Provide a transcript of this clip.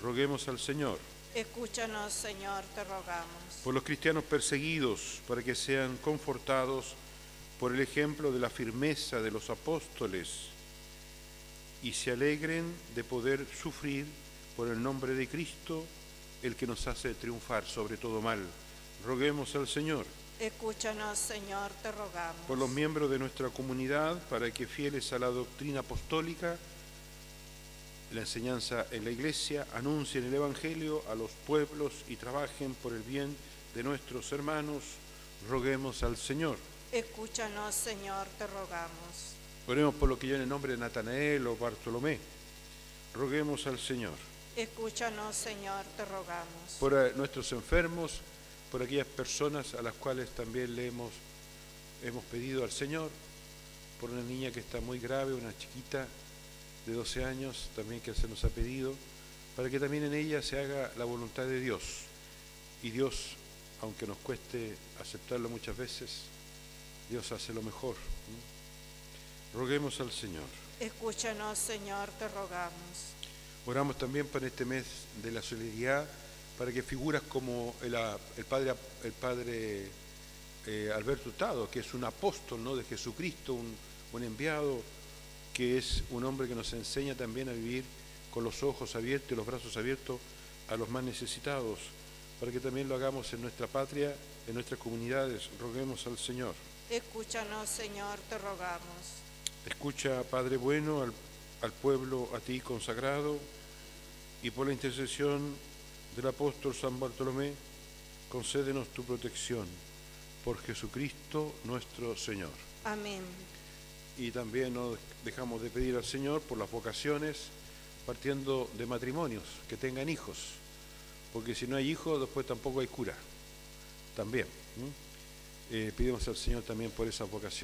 Roguemos al Señor. Escúchanos, Señor, te rogamos. Por los cristianos perseguidos, para que sean confortados por el ejemplo de la firmeza de los apóstoles y se alegren de poder sufrir por el nombre de Cristo, el que nos hace triunfar sobre todo mal. Roguemos al Señor. Escúchanos, Señor, te rogamos. Por los miembros de nuestra comunidad, para que fieles a la doctrina apostólica, la enseñanza en la Iglesia, anuncien el Evangelio a los pueblos y trabajen por el bien de nuestros hermanos, roguemos al Señor. Escúchanos, Señor, te rogamos. Oremos por lo que lleva el nombre de Natanael o Bartolomé, roguemos al Señor. Escúchanos, Señor, te rogamos. Por nuestros enfermos, por aquellas personas a las cuales también le hemos pedido al Señor, por una niña que está muy grave, una chiquita de 12 años, también que se nos ha pedido, para que también en ella se haga la voluntad de Dios. Y Dios, aunque nos cueste aceptarlo muchas veces, Dios hace lo mejor. Roguemos al Señor. Escúchanos, Señor, te rogamos. Oramos también para este mes de la solidaridad, para que figuras como el padre Alberto Hurtado, que es un apóstol, ¿no?, de Jesucristo, un enviado, que es un hombre que nos enseña también a vivir con los ojos abiertos y los brazos abiertos a los más necesitados, para que también lo hagamos en nuestra patria, en nuestras comunidades. Roguemos al Señor. Escúchanos, Señor, te rogamos. Escucha, Padre bueno, al pueblo a ti consagrado, y por la intercesión del apóstol San Bartolomé, concédenos tu protección, por Jesucristo nuestro Señor. Amén. Y también no dejamos de pedir al Señor por las vocaciones, partiendo de matrimonios, que tengan hijos, porque si no hay hijos, después tampoco hay cura. También. Pedimos al Señor también por esa vocación.